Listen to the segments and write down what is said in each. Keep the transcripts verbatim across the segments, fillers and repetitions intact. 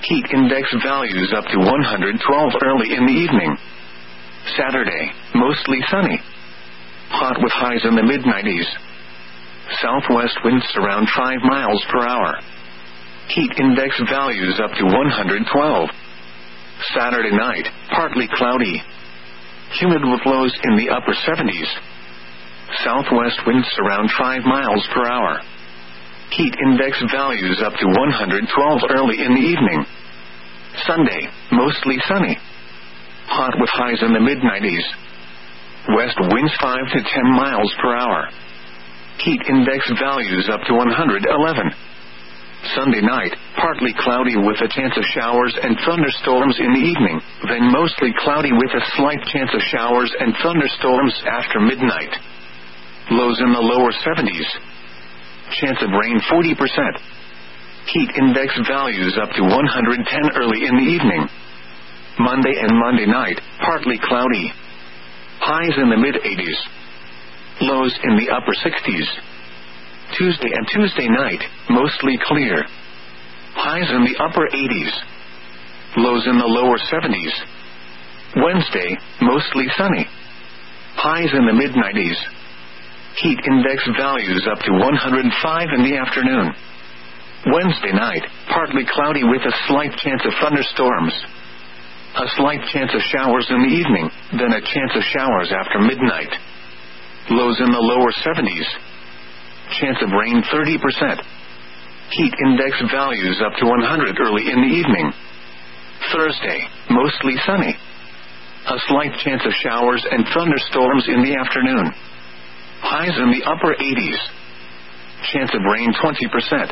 Heat index values up to one hundred twelve early in the evening. Saturday, mostly sunny. Hot with highs in the mid nineties. Southwest winds around five miles per hour. Heat index values up to one hundred twelve. Saturday night, partly cloudy. Humid with lows in the upper seventies. Southwest winds around five miles per hour. Heat index values up to one hundred twelve early in the evening. Sunday, mostly sunny. Hot with highs in the mid nineties. West winds five to ten miles per hour. Heat index values up to one hundred eleven. Sunday night, partly cloudy with a chance of showers and thunderstorms in the evening, then mostly cloudy with a slight chance of showers and thunderstorms after midnight. Lows in the lower seventies. Chance of rain forty percent. Heat index values up to one hundred ten early in the evening. Monday and Monday night, partly cloudy. Highs in the mid eighties. Lows in the upper sixties. Tuesday and Tuesday night, mostly clear. Highs in the upper eighties. Lows in the lower seventies. Wednesday, mostly sunny. Highs in the mid nineties. Heat index values up to one hundred five in the afternoon. Wednesday night, partly cloudy with a slight chance of thunderstorms. A slight chance of showers in the evening, then a chance of showers after midnight. Lows in the lower seventies. Chance of rain thirty percent. Heat index values up to one hundred early in the evening. Thursday, mostly sunny. A slight chance of showers and thunderstorms in the afternoon. Highs in the upper eighties. Chance of rain twenty percent.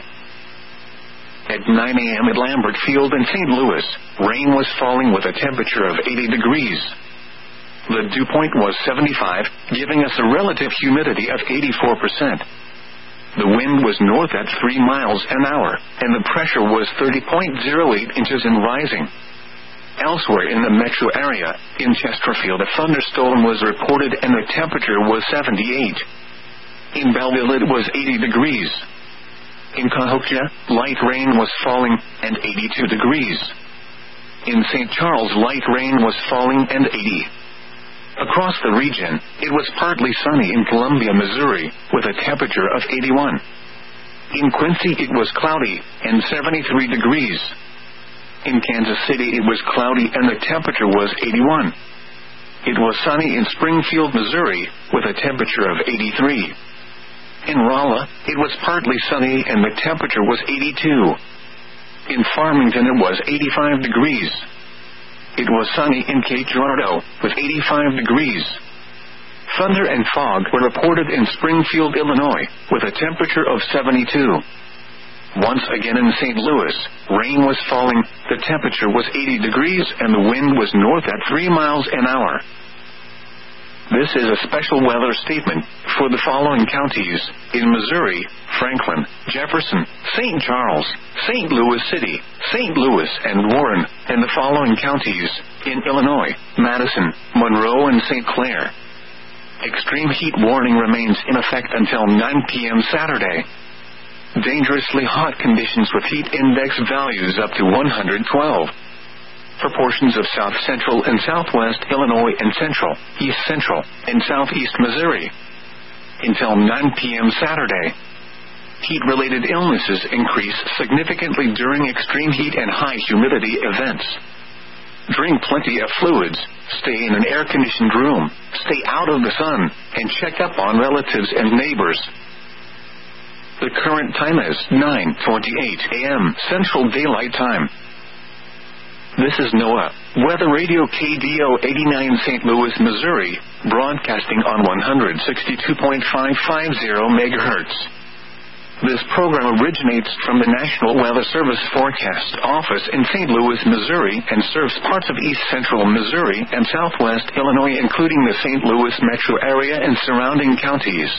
At nine a.m. at Lambert Field in Saint Louis, rain was falling with a temperature of eighty degrees. The dew point was seventy-five, giving us a relative humidity of eighty-four percent. The wind was north at three miles an hour, and the pressure was thirty point zero eight inches and rising. Elsewhere in the metro area, in Chesterfield a thunderstorm was reported and the temperature was seventy-eight. In Belleville it was eighty degrees. In Cahokia, light rain was falling, and eighty-two degrees. In Saint Charles light rain was falling and eighty. Across the region, it was partly sunny in Columbia, Missouri, with a temperature of eighty-one. In Quincy it was cloudy, and seventy-three degrees. In Kansas City it was cloudy and the temperature was eighty-one. It was sunny in Springfield, Missouri, with a temperature of eighty-three. In Rolla, it was partly sunny and the temperature was eighty-two. In Farmington it was eighty-five degrees. It was sunny in Cape Girardeau, with eighty-five degrees. Thunder and fog were reported in Springfield, Illinois, with a temperature of seventy-two. Once again in Saint Louis, rain was falling, the temperature was eighty degrees and the wind was north at three miles an hour. This is a special weather statement for the following counties: in Missouri, Franklin, Jefferson, Saint Charles, Saint Louis City, Saint Louis, and Warren, and the following counties: in Illinois, Madison, Monroe, and Saint Clair. Extreme heat warning remains in effect until nine p.m. Saturday. Dangerously hot conditions with heat index values up to one hundred twelve. For portions of south central and southwest Illinois and central, east central, and southeast Missouri. Until nine p.m. Saturday. Heat-related illnesses increase significantly during extreme heat and high humidity events. Drink plenty of fluids, stay in an air-conditioned room, stay out of the sun, and check up on relatives and neighbors. The current time is nine twenty-eight a.m. Central Daylight Time. This is NOAA, Weather Radio K D O eighty-nine Saint Louis, Missouri, broadcasting on one hundred sixty-two point five five zero megahertz. This program originates from the National Weather Service Forecast Office in Saint Louis, Missouri, and serves parts of east central Missouri and southwest Illinois, including the Saint Louis metro area and surrounding counties.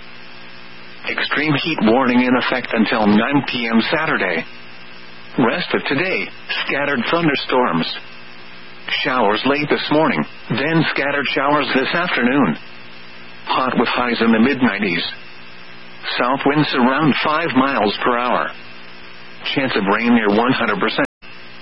Extreme heat warning in effect until nine p.m. Saturday. Rest of today, scattered thunderstorms. Showers late this morning, then scattered showers this afternoon. Hot with highs in the mid nineties. South winds around five miles per hour. Chance of rain near one hundred percent.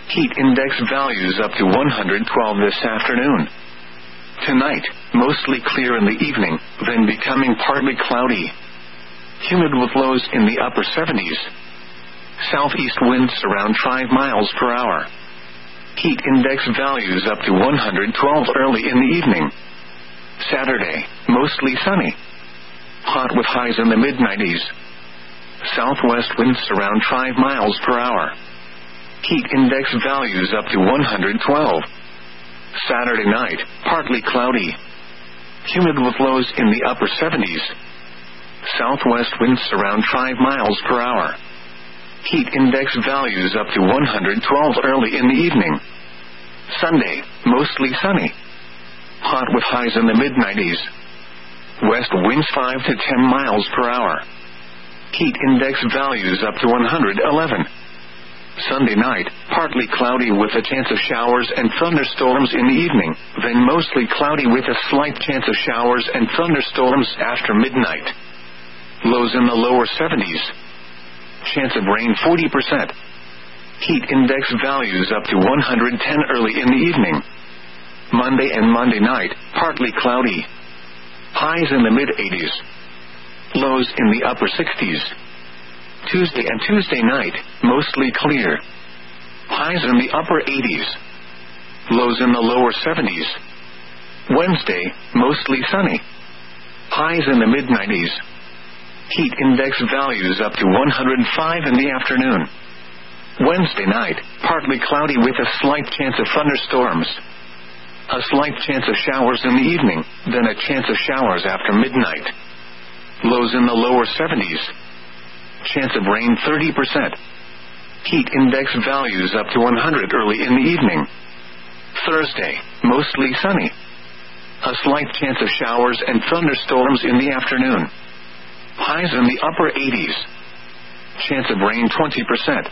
Heat index values up to one hundred twelve this afternoon. Tonight, mostly clear in the evening, then becoming partly cloudy. Humid with lows in the upper seventies. Southeast winds around five miles per hour. Heat index values up to one hundred twelve early in the evening. Saturday, mostly sunny. Hot with highs in the mid nineties. Southwest winds around five miles per hour. Heat index values up to one hundred twelve. Saturday night, partly cloudy. Humid with lows in the upper seventies. Southwest winds around five miles per hour. Heat index values up to one hundred twelve early in the evening. Sunday, mostly sunny. Hot with highs in the mid nineties. West winds five to ten miles per hour. Heat index values up to one hundred eleven. Sunday night, partly cloudy with a chance of showers and thunderstorms in the evening, then mostly cloudy with a slight chance of showers and thunderstorms after midnight. Lows in the lower seventies. Chance of rain forty percent. Heat index values up to one hundred ten early in the evening. Monday and Monday night, partly cloudy. Highs in the mid eighties. Lows in the upper sixties. Tuesday and Tuesday night, mostly clear. Highs in the upper eighties. Lows in the lower seventies. Wednesday, mostly sunny. Highs in the mid nineties. Heat index values up to one hundred five in the afternoon. Wednesday night, partly cloudy with a slight chance of thunderstorms. A slight chance of showers in the evening, then a chance of showers after midnight. Lows in the lower seventies. Chance of rain thirty percent. Heat index values up to one hundred early in the evening. Thursday, mostly sunny. A slight chance of showers and thunderstorms in the afternoon. Highs in the upper eighties. Chance of rain twenty percent.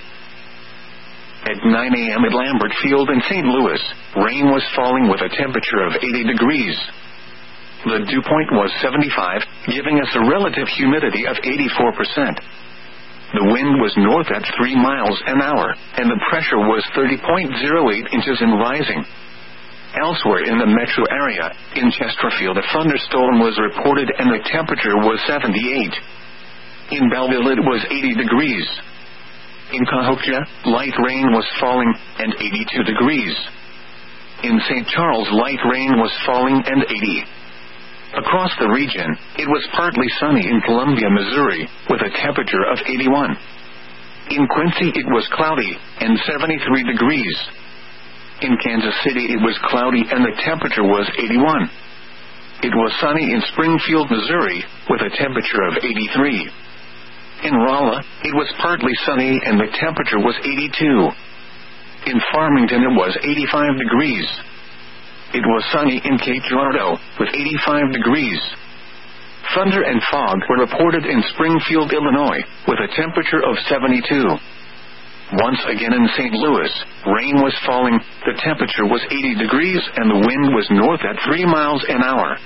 At nine a.m. at Lambert Field in Saint Louis, rain was falling with a temperature of eighty degrees. The dew point was seventy-five, giving us a relative humidity of eighty-four percent. The wind was north at three miles an hour, and the pressure was thirty point zero eight inches and rising. Elsewhere in the metro area, in Chesterfield a thunderstorm was reported and the temperature was seventy-eight. In Belleville it was eighty degrees. In Cahokia, light rain was falling, and eighty-two degrees. In Saint Charles light rain was falling and eighty. Across the region, it was partly sunny in Columbia, Missouri, with a temperature of eighty-one. In Quincy it was cloudy, and seventy-three degrees. In Kansas City it was cloudy and the temperature was eighty-one. It was sunny in Springfield, Missouri, with a temperature of eighty-three. In Rolla, it was partly sunny and the temperature was eighty-two. In Farmington it was eighty-five degrees. It was sunny in Cape Girardeau, with eighty-five degrees. Thunder and fog were reported in Springfield, Illinois, with a temperature of seventy-two. Once again in Saint Louis, rain was falling, the temperature was eighty degrees and the wind was north at three miles an hour.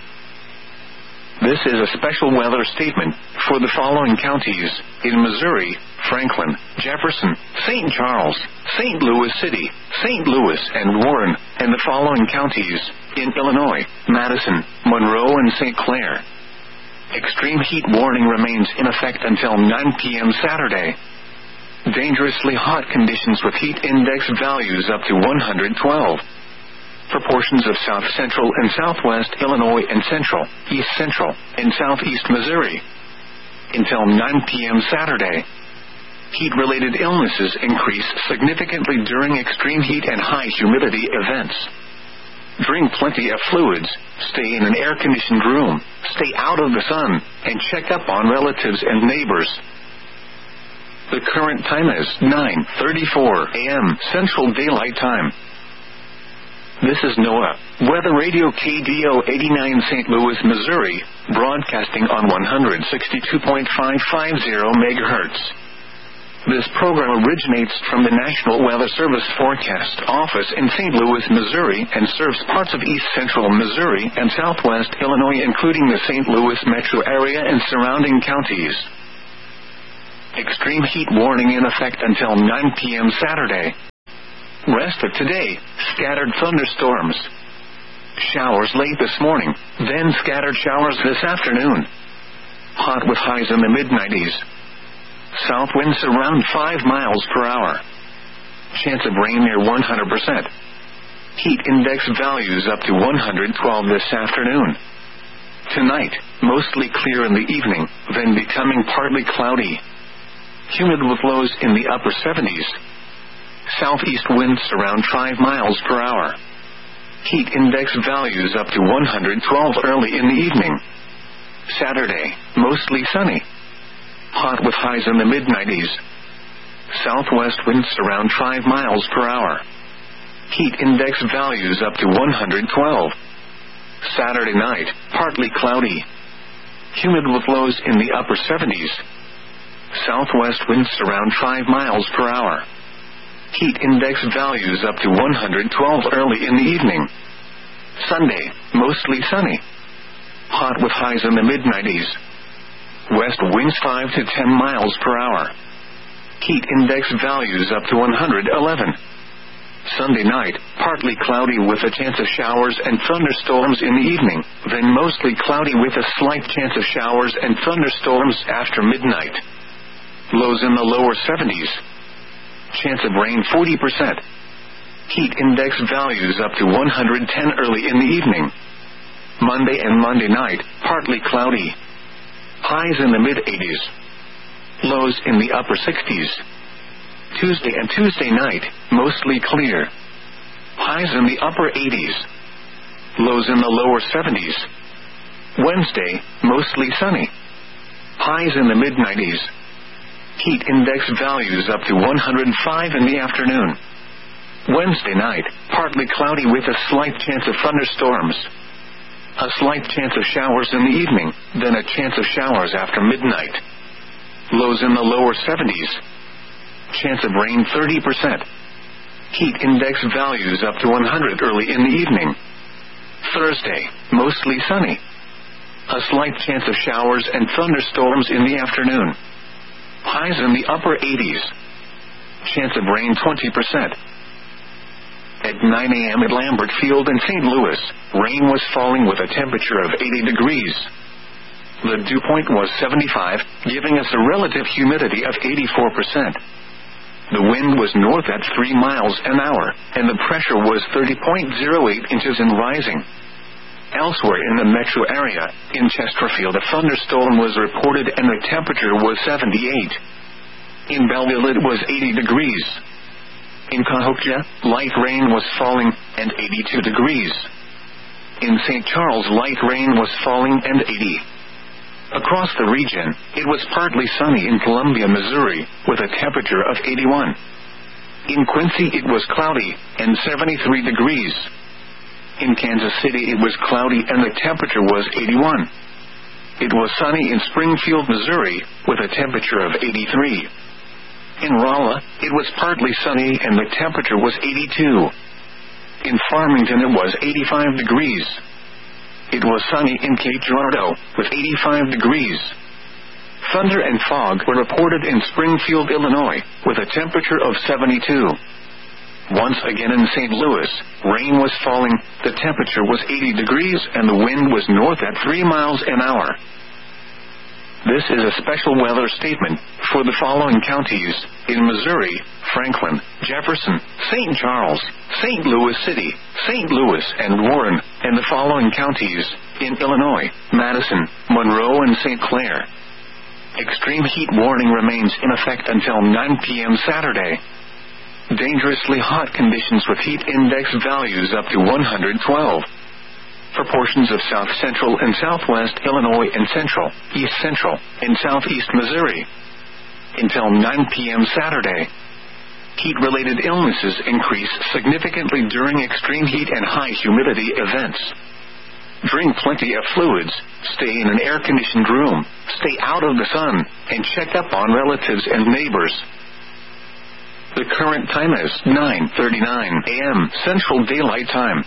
This is a special weather statement for the following counties: in Missouri, Franklin, Jefferson, Saint Charles, Saint Louis City, Saint Louis and Warren, and the following counties: in Illinois, Madison, Monroe and Saint Clair. Extreme heat warning remains in effect until nine p.m. Saturday. Dangerously hot conditions with heat index values up to one hundred twelve. For portions of south central and southwest Illinois and central, east central, and southeast Missouri. Until nine p.m. Saturday. Heat-related illnesses increase significantly during extreme heat and high humidity events. Drink plenty of fluids, stay in an air-conditioned room, stay out of the sun, and check up on relatives and neighbors. The current time is nine thirty-four a.m. Central Daylight Time. This is NOAA, Weather Radio K D O eighty-nine Saint Louis, Missouri, broadcasting on one hundred sixty-two point five five zero megahertz. This program originates from the National Weather Service Forecast Office in Saint Louis, Missouri, and serves parts of east central Missouri and southwest Illinois, including the Saint Louis metro area and surrounding counties. Extreme heat warning in effect until nine p.m. Saturday. Rest of today, scattered thunderstorms. Showers late this morning, then scattered showers this afternoon. Hot with highs in the mid nineties. South winds around five miles per hour. Chance of rain near one hundred percent. Heat index values up to one hundred twelve this afternoon. Tonight, mostly clear in the evening, then becoming partly cloudy. Humid with lows in the upper seventies. Southeast winds around five miles per hour. Heat index values up to one hundred twelve early in the evening. Saturday, mostly sunny. Hot with highs in the mid nineties. Southwest winds around five miles per hour. Heat index values up to one hundred twelve. Saturday night, partly cloudy. Humid with lows in the upper seventies. Southwest winds around five miles per hour. Heat index values up to one hundred twelve early in the evening. Sunday, mostly sunny. Hot with highs in the mid nineties. West winds five to ten miles per hour. Heat index values up to one hundred eleven. Sunday night, partly cloudy with a chance of showers and thunderstorms in the evening, then mostly cloudy with a slight chance of showers and thunderstorms after midnight. Lows in the lower seventies. Chance of rain forty percent. Heat index values up to one hundred ten early in the evening. Monday and Monday night, partly cloudy. Highs in the mid eighties. Lows in the upper sixties. Tuesday and Tuesday night, mostly clear. Highs in the upper eighties. Lows in the lower seventies. Wednesday, mostly sunny. Highs in the mid nineties. Heat index values up to one hundred five in the afternoon. Wednesday night, partly cloudy with a slight chance of thunderstorms. A slight chance of showers in the evening, then a chance of showers after midnight. Lows in the lower seventies. Chance of rain thirty percent. Heat index values up to one hundred early in the evening. Thursday, mostly sunny. A slight chance of showers and thunderstorms in the afternoon. Highs in the upper eighties. Chance of rain twenty percent. At nine a.m. at Lambert Field in Saint Louis, rain was falling with a temperature of eighty degrees. The dew point was seventy-five, giving us a relative humidity of eighty-four percent. The wind was north at three miles an hour, and the pressure was thirty point zero eight inches and rising. Elsewhere in the metro area, in Chesterfield a thunderstorm was reported and the temperature was seventy-eight. In Belleville it was eighty degrees. In Cahokia, light rain was falling, and eighty-two degrees. In Saint Charles light rain was falling and eighty. Across the region, it was partly sunny in Columbia, Missouri, with a temperature of eighty-one. In Quincy it was cloudy, and seventy-three degrees. In Kansas City it was cloudy and the temperature was eighty-one. It was sunny in Springfield, Missouri, with a temperature of eighty-three. In Rolla, it was partly sunny and the temperature was eighty-two. In Farmington it was eighty-five degrees. It was sunny in Cape Girardeau, with eighty-five degrees. Thunder and fog were reported in Springfield, Illinois, with a temperature of seventy-two. Once again in Saint Louis, rain was falling, the temperature was eighty degrees and the wind was north at three miles an hour. This is a special weather statement for the following counties: in Missouri, Franklin, Jefferson, Saint Charles, Saint Louis City, Saint Louis, and Warren, and the following counties: in Illinois, Madison, Monroe, and Saint Clair. Extreme heat warning remains in effect until nine p.m. Saturday. Dangerously hot conditions with heat index values up to one hundred twelve. For portions of south central and southwest Illinois and central, east central, and southeast Missouri. Until nine p.m. Saturday. Heat-related illnesses increase significantly during extreme heat and high humidity events. Drink plenty of fluids, stay in an air-conditioned room, stay out of the sun, and check up on relatives and neighbors. The current time is nine thirty-nine a.m. Central Daylight Time.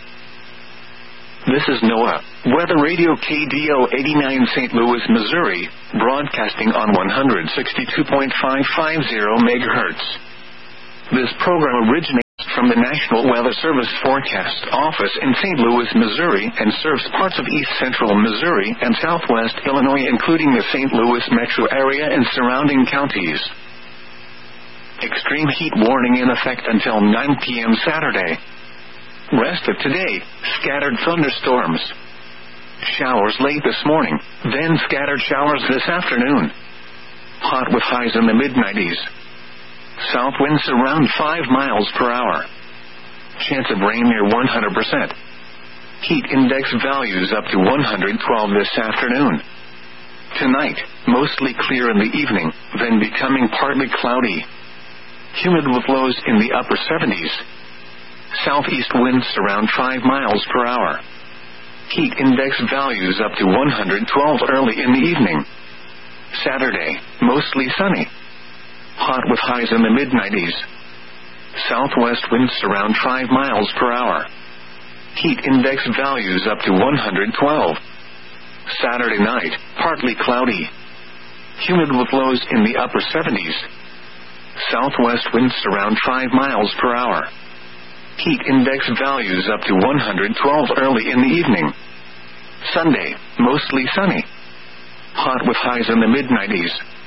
This is NOAA, Weather Radio K D O eighty-nine Saint Louis, Missouri, broadcasting on one sixty-two point five five zero megahertz. This program originates from the National Weather Service Forecast Office in Saint Louis, Missouri, and serves parts of east central Missouri and southwest Illinois, including the Saint Louis metro area and surrounding counties. Extreme heat warning in effect until nine p.m. Saturday. Rest of today, scattered thunderstorms. Showers late this morning, then scattered showers this afternoon. Hot with highs in the mid nineties. South winds around five miles per hour. Chance of rain near one hundred percent. Heat index values up to one hundred twelve this afternoon. Tonight, mostly clear in the evening, then becoming partly cloudy. Humid with lows in the upper seventies. Southeast winds around five miles per hour. Heat index values up to one hundred twelve early in the evening. Saturday, mostly sunny. Hot with highs in the mid nineties. Southwest winds around five miles per hour. Heat index values up to one hundred twelve. Saturday night, partly cloudy. Humid with lows in the upper seventies. Southwest winds around five miles per hour. Heat index values up to one hundred twelve early in the evening. Sunday, mostly sunny. Hot with highs in the mid nineties.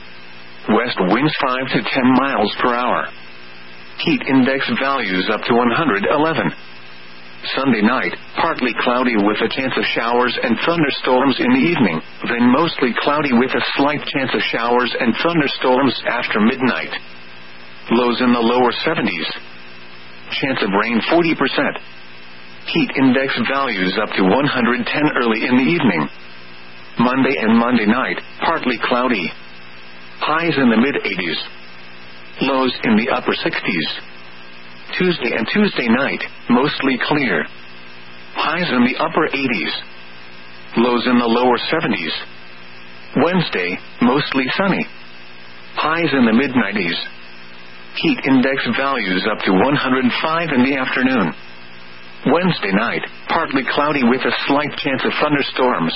West winds five to ten miles per hour. Heat index values up to one hundred eleven. Sunday night, partly cloudy with a chance of showers and thunderstorms in the evening, then mostly cloudy with a slight chance of showers and thunderstorms after midnight. Lows in the lower seventies. Chance of rain forty percent. Heat index values up to one hundred ten early in the evening. Monday and Monday night, partly cloudy. Highs in the mid eighties. Lows in the upper sixties. Tuesday and Tuesday night, mostly clear. Highs in the upper eighties. Lows in the lower seventies. Wednesday, mostly sunny. Highs in the mid nineties. Heat index values up to one hundred five in the afternoon. Wednesday night, partly cloudy with a slight chance of thunderstorms.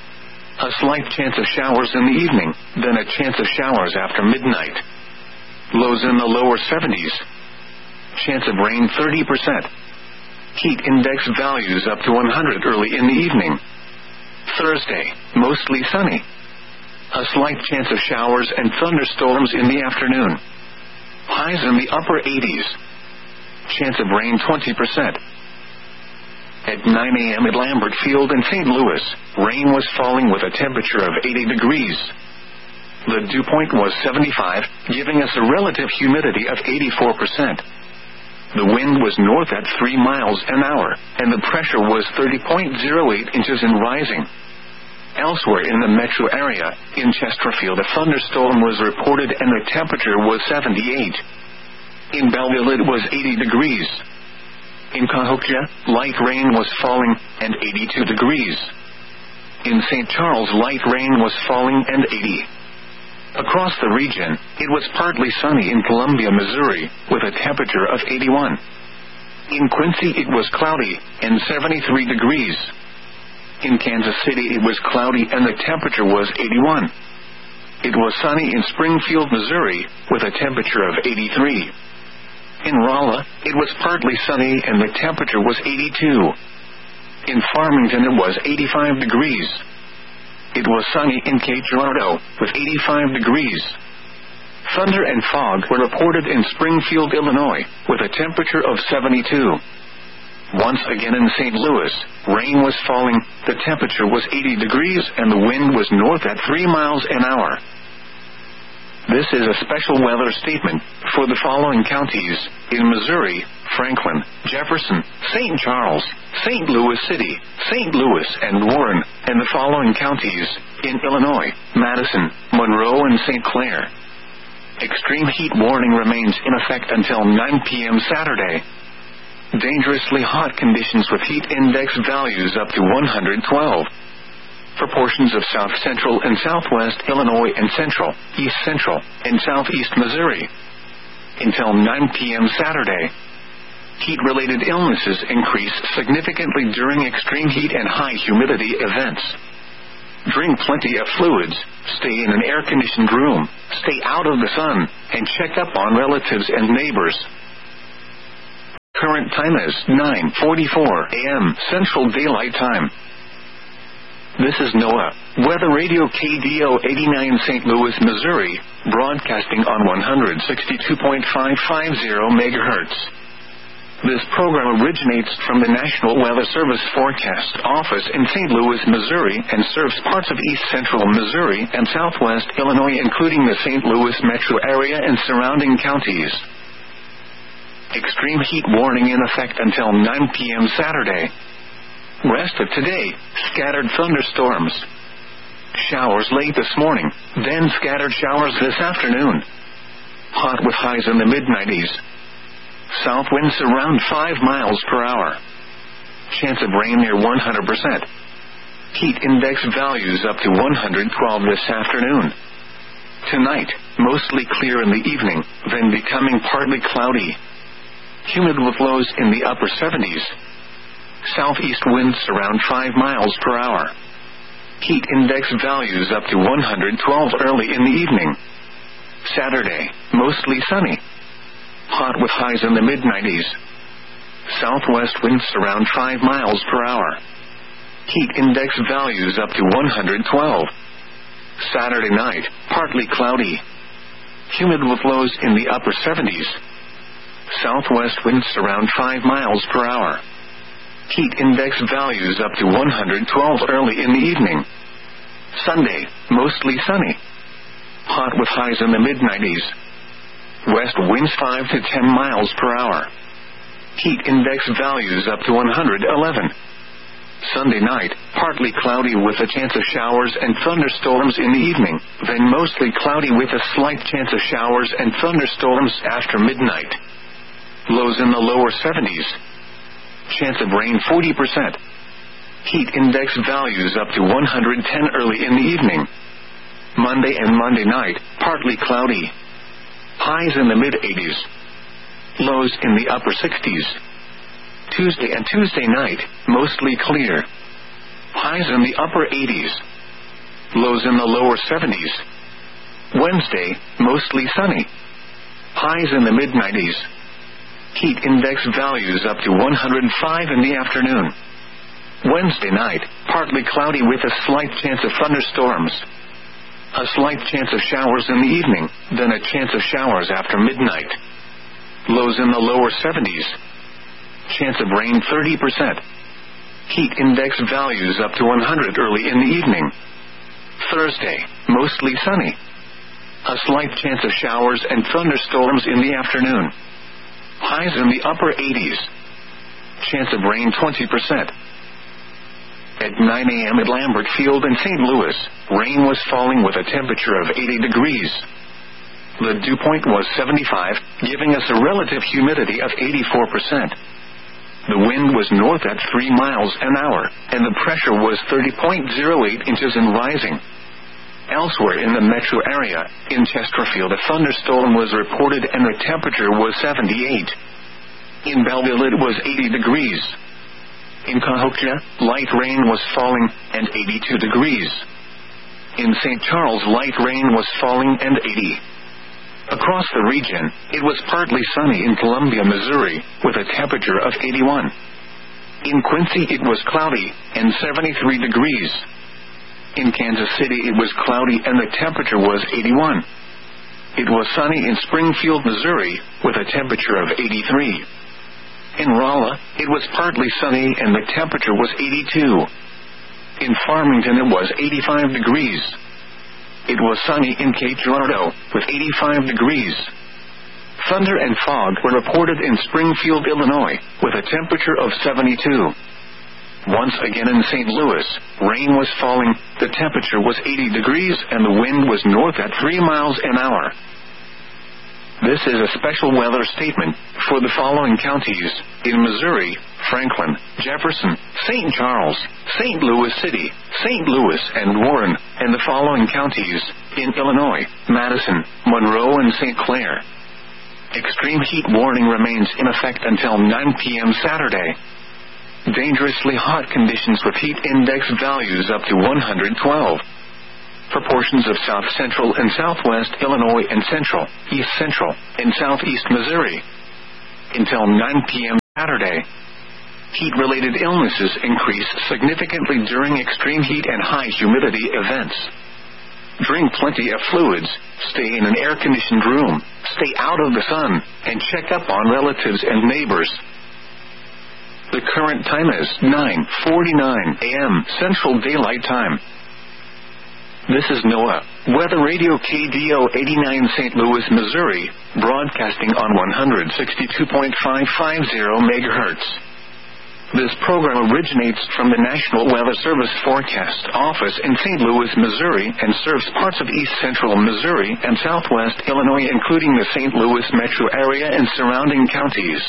A slight chance of showers in the evening, then a chance of showers after midnight. Lows in the lower seventies. Chance of rain thirty percent. Heat index values up to one hundred early in the evening. Thursday, mostly sunny. A slight chance of showers and thunderstorms in the afternoon. Highs in the upper eighties. Chance of rain twenty percent. At nine a.m. at Lambert Field in Saint Louis, rain was falling with a temperature of eighty degrees. The dew point was seventy-five, giving us a relative humidity of eighty-four percent. The wind was north at three miles an hour, and the pressure was thirty point zero eight inches and rising. Elsewhere in the metro area, in Chesterfield, a thunderstorm was reported and the temperature was seventy-eight. In Belleville it was eighty degrees. In Cahokia, light rain was falling and eighty-two degrees. In Saint Charles, light rain was falling and eighty. Across the region, it was partly sunny in Columbia, Missouri, with a temperature of eighty-one. In Quincy it was cloudy and seventy-three degrees. In Kansas City it was cloudy and the temperature was eighty-one. It was sunny in Springfield, Missouri, with a temperature of eighty-three. In Rolla, it was partly sunny and the temperature was eighty-two. In Farmington it was eighty-five degrees. It was sunny in Cape Girardeau, with eighty-five degrees. Thunder and fog were reported in Springfield, Illinois, with a temperature of seventy-two. Once again in Saint Louis, rain was falling, the temperature was eighty degrees and the wind was north at three miles an hour. This is a special weather statement for the following counties: in Missouri, Franklin, Jefferson, Saint Charles, Saint Louis City, Saint Louis, and Warren, and the following counties: in Illinois, Madison, Monroe, and Saint Clair. Extreme heat warning remains in effect until nine p.m. Saturday. Dangerously hot conditions with heat index values up to one hundred twelve. For portions of south central and southwest Illinois and central, east central, and southeast Missouri. Until nine p.m. Saturday. Heat-related illnesses increase significantly during extreme heat and high humidity events. Drink plenty of fluids, stay in an air-conditioned room, stay out of the sun, and check up on relatives and neighbors. Current time is nine forty-four a m Central Daylight Time. This is NOAA Weather Radio K D O eighty-nine Saint Louis, Missouri, broadcasting on one sixty-two point five five zero megahertz. This program originates from the National Weather Service Forecast Office in Saint Louis, Missouri, and serves parts of east central Missouri and southwest Illinois, including the Saint Louis metro area and surrounding counties. Extreme heat warning in effect until nine p m Saturday. Rest of today, scattered thunderstorms. Showers late this morning, then scattered showers this afternoon. Hot with highs in the mid nineties. South winds around five miles per hour. Chance of rain near one hundred percent. Heat index values up to one hundred twelve this afternoon. Tonight, mostly clear in the evening, then becoming partly cloudy. Humid with lows in the upper seventies. Southeast winds around five miles per hour. Heat index values up to one hundred twelve early in the evening. Saturday, mostly sunny. Hot with highs in the mid nineties. Southwest winds around five miles per hour. Heat index values up to one hundred twelve. Saturday night, partly cloudy. Humid with lows in the upper seventies. Southwest winds around five miles per hour. Heat index values up to one hundred twelve early in the evening. Sunday, mostly sunny. Hot with highs in the mid nineties. West winds five to ten miles per hour. Heat index values up to one hundred eleven. Sunday night, partly cloudy with a chance of showers and thunderstorms in the evening, then mostly cloudy with a slight chance of showers and thunderstorms after midnight. Lows in the lower seventies. Chance of rain forty percent. Heat index values up to one hundred ten early in the evening. Monday and Monday night, partly cloudy. Highs in the mid eighties. Lows in the upper sixties. Tuesday and Tuesday night, mostly clear. Highs in the upper eighties. Lows in the lower seventies. Wednesday, mostly sunny. Highs in the mid nineties. Heat index values up to one hundred five in the afternoon. Wednesday night, partly cloudy with a slight chance of thunderstorms. A slight chance of showers in the evening, then a chance of showers after midnight. Lows in the lower seventies. Chance of rain thirty percent. Heat index values up to one hundred early in the evening. Thursday, mostly sunny. A slight chance of showers and thunderstorms in the afternoon. Highs in the upper eighties. Chance of rain twenty percent. At nine a m at Lambert Field in Saint Louis, rain was falling with a temperature of eighty degrees. The dew point was seventy-five, giving us a relative humidity of eighty-four percent. The wind was north at three miles an hour, and the pressure was thirty point zero eight inches and rising. Elsewhere in the metro area, in Chesterfield, a thunderstorm was reported and the temperature was seventy-eight. In Belleville it was eighty degrees. In Cahokia, light rain was falling, and eighty-two degrees. In Saint Charles, light rain was falling and eighty. Across the region, it was partly sunny in Columbia, Missouri, with a temperature of eighty-one. In Quincy it was cloudy, and seventy-three degrees. In Kansas City it was cloudy and the temperature was eighty-one. It was sunny in Springfield, Missouri, with a temperature of eighty-three. In Rolla, it was partly sunny and the temperature was eighty-two. In Farmington it was eighty-five degrees. It was sunny in Cape Girardeau, with eighty-five degrees. Thunder and fog were reported in Springfield, Illinois, with a temperature of seventy-two. Once again in Saint Louis, rain was falling, the temperature was eighty degrees and the wind was north at three miles an hour. This is a special weather statement for the following counties in Missouri: Franklin, Jefferson, Saint Charles, Saint Louis City, Saint Louis and Warren, and the following counties in Illinois: Madison, Monroe and Saint Clair. Extreme heat warning remains in effect until nine p m Saturday. Dangerously hot conditions with heat index values up to one hundred twelve. For portions of south central and southwest Illinois and central, east central, and southeast Missouri. Until nine p m Saturday. Heat-related illnesses increase significantly during extreme heat and high humidity events. Drink plenty of fluids, stay in an air-conditioned room, stay out of the sun, and check up on relatives and neighbors. The current time is nine forty-nine a m Central Daylight Time. This is NOAA Weather Radio K D O eighty-nine Saint Louis, Missouri, broadcasting on one sixty-two point five five zero megahertz. This program originates from the National Weather Service Forecast Office in Saint Louis, Missouri, and serves parts of east central Missouri and southwest Illinois, including the Saint Louis metro area and surrounding counties.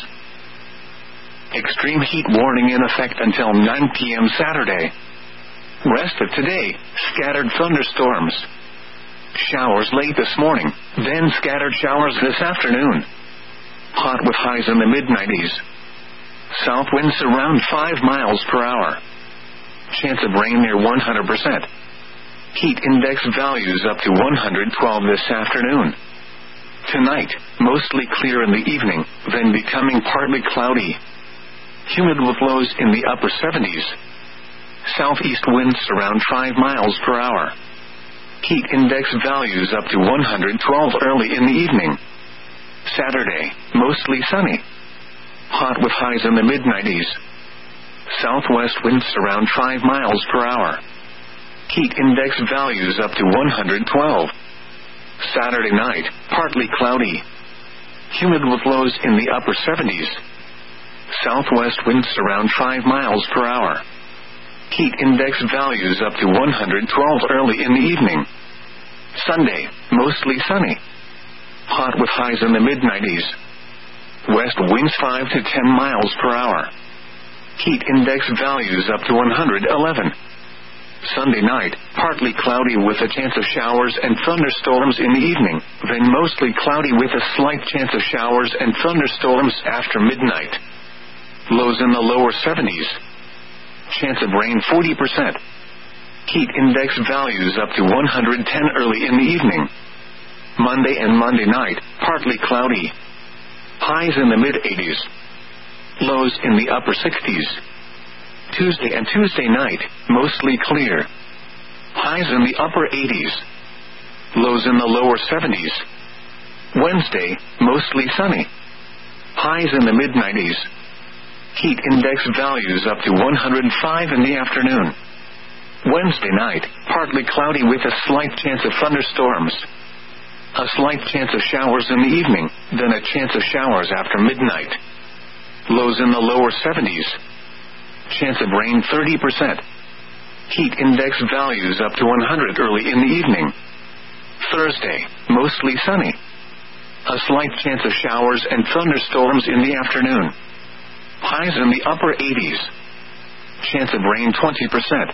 Extreme heat warning in effect until nine p m Saturday. Rest of today, scattered thunderstorms. Showers late this morning, then scattered showers this afternoon. Hot with highs in the mid nineties. South winds around five miles per hour. Chance of rain near one hundred percent. Heat index values up to one hundred twelve this afternoon. Tonight, mostly clear in the evening, then becoming partly cloudy. Humid with lows in the upper seventies. Southeast winds around five miles per hour. Heat index values up to one hundred twelve early in the evening. Saturday, mostly sunny. Hot with highs in the mid nineties. Southwest winds around five miles per hour. Heat index values up to one hundred twelve. Saturday night, partly cloudy. Humid with lows in the upper seventies. Southwest winds around five miles per hour. Heat index values up to one hundred twelve early in the evening. Sunday, mostly sunny. Hot with highs in the mid nineties. West winds five to ten miles per hour. Heat index values up to one hundred eleven. Sunday night, partly cloudy with a chance of showers and thunderstorms in the evening, then mostly cloudy with a slight chance of showers and thunderstorms after midnight. Lows in the lower seventies. Chance of rain forty percent. Heat index values up to one hundred ten early in the evening. Monday and Monday night, partly cloudy. Highs in the mid-eighties. Lows in the upper sixties. Tuesday and Tuesday night, mostly clear. Highs in the upper eighties. Lows in the lower seventies. Wednesday, mostly sunny. Highs in the mid-nineties. Heat index values up to one hundred five in the afternoon. Wednesday night, partly cloudy with a slight chance of thunderstorms. A slight chance of showers in the evening, then a chance of showers after midnight. Lows in the lower seventies. Chance of rain thirty percent. Heat index values up to one hundred early in the evening. Thursday, mostly sunny. A slight chance of showers and thunderstorms in the afternoon. Highs in the upper eighties. Chance of rain twenty percent.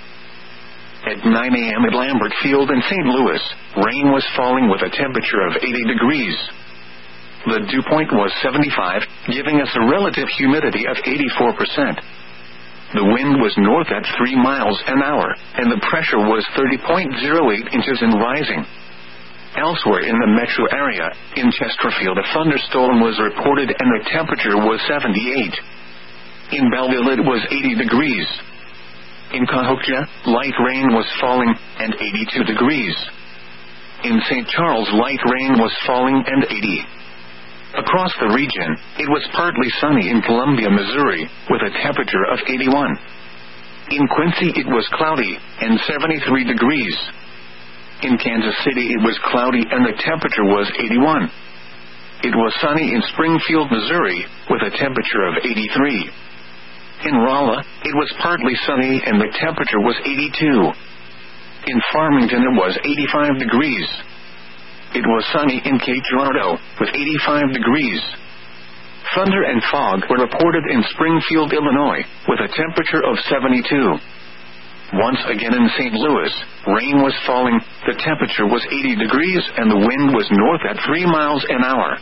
At nine a m at Lambert Field in Saint Louis, rain was falling with a temperature of eighty degrees. The dew point was seventy-five, giving us a relative humidity of eighty-four percent. The wind was north at three miles an hour, and the pressure was thirty point zero eight inches and rising. Elsewhere in the metro area, in Chesterfield, a thunderstorm was reported and the temperature was seventy-eight. In Belleville it was eighty degrees. In Cahokia, light rain was falling, and eighty-two degrees. In Saint Charles, light rain was falling and eighty. Across the region, it was partly sunny in Columbia, Missouri, with a temperature of eighty-one. In Quincy it was cloudy, and seventy-three degrees. In Kansas City it was cloudy and the temperature was eighty-one. It was sunny in Springfield, Missouri, with a temperature of eighty-three. In Rolla, it was partly sunny and the temperature was eighty-two. In Farmington it was eighty-five degrees. It was sunny in Cape Girardeau, with eighty-five degrees. Thunder and fog were reported in Springfield, Illinois, with a temperature of seventy-two. Once again in Saint Louis, rain was falling, the temperature was eighty degrees and the wind was north at three miles an hour.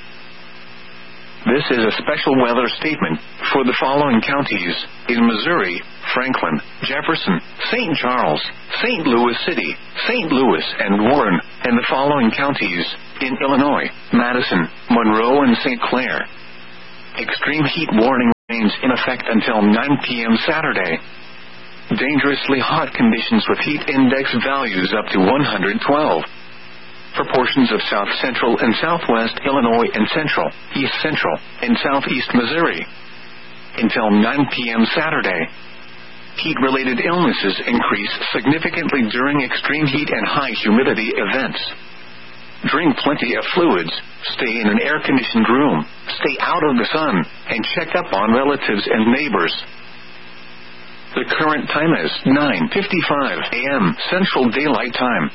This is a special weather statement for the following counties in Missouri: Franklin, Jefferson, Saint Charles, Saint Louis City, Saint Louis, and Warren, and the following counties in Illinois: Madison, Monroe, and Saint Clair. Extreme heat warning Rains in effect until nine p.m. Saturday. Dangerously hot conditions with heat index values up to one hundred twelve. For portions of south central and southwest Illinois and central, east central, and southeast Missouri. Until nine p.m. Saturday. Heat-related illnesses increase significantly during extreme heat and high humidity events. Drink plenty of fluids, stay in an air-conditioned room, stay out of the sun, and check up on relatives and neighbors. The current time is nine fifty-five a.m. Central Daylight Time.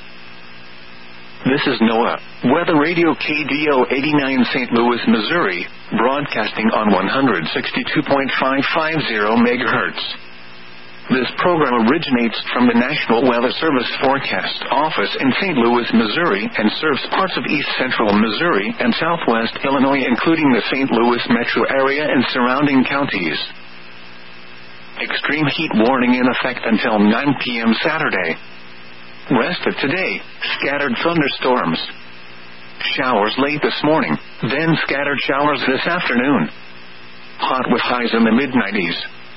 This is NOAA Weather Radio K D O eighty-nine Saint Louis, Missouri, broadcasting on one sixty-two point five five zero megahertz. This program originates from the National Weather Service Forecast Office in Saint Louis, Missouri, and serves parts of east central Missouri and southwest Illinois, including the Saint Louis metro area and surrounding counties. Extreme heat warning in effect until nine p.m. Saturday. Rest of today, scattered thunderstorms. Showers late this morning, then scattered showers this afternoon. Hot with highs in the mid nineties.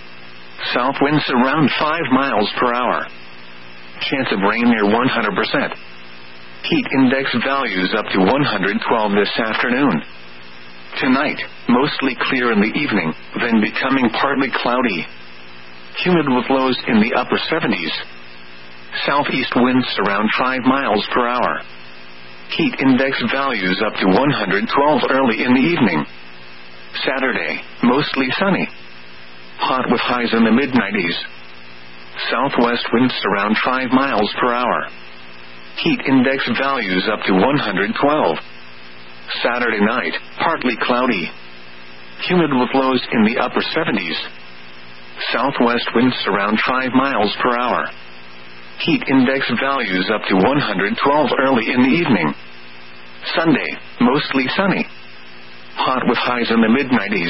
South winds around five miles per hour. Chance of rain near one hundred percent. Heat index values up to one hundred twelve this afternoon. Tonight, mostly clear in the evening, then becoming partly cloudy. Humid with lows in the upper seventies. Southeast winds around five miles per hour. Heat index values up to one hundred twelve early in the evening. Saturday, mostly sunny. Hot with highs in the mid nineties. Southwest winds around five miles per hour. Heat index values up to one hundred twelve. Saturday night, partly cloudy. Humid with lows in the upper seventies. Southwest winds around five miles per hour. Heat index values up to one hundred twelve early in the evening. Sunday, mostly sunny. Hot with highs in the mid nineties.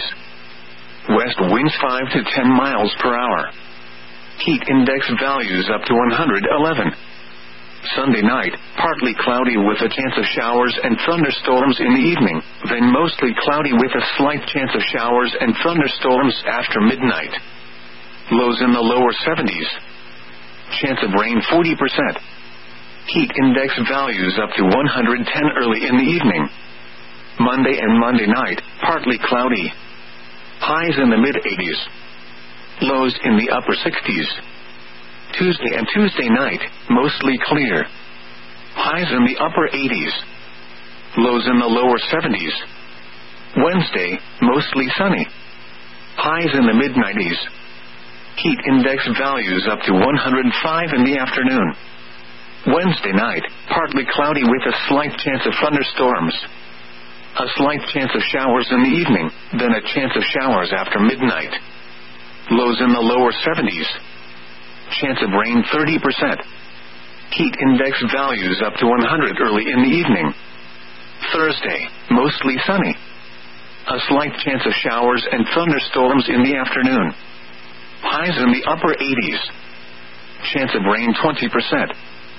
West winds five to ten miles per hour. Heat index values up to one hundred eleven. Sunday night, partly cloudy with a chance of showers and thunderstorms in the evening, then mostly cloudy with a slight chance of showers and thunderstorms after midnight. Lows in the lower seventies. Chance of rain forty percent. Heat index values up to one hundred ten early in the evening. Monday and Monday night, partly cloudy. Highs in the mid eighties. Lows in the upper sixties. Tuesday and Tuesday night, mostly clear. Highs in the upper eighties. Lows in the lower seventies. Wednesday, mostly sunny. Highs in the mid nineties. Heat index values up to one hundred five in the afternoon. Wednesday night, partly cloudy with a slight chance of thunderstorms. A slight chance of showers in the evening, then a chance of showers after midnight. Lows in the lower seventies. Chance of rain thirty percent. Heat index values up to one hundred early in the evening. Thursday, mostly sunny. A slight chance of showers and thunderstorms in the afternoon. Highs in the upper eighties. Chance of rain twenty percent.